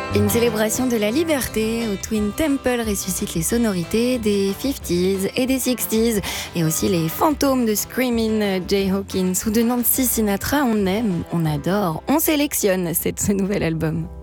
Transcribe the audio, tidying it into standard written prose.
Une célébration de la liberté où Twin Temple ressuscite les sonorités des 50s et des 60s et aussi les fantômes de Screamin' Jay Hawkins ou de Nancy Sinatra. On aime, on adore, on sélectionne ce nouvel album.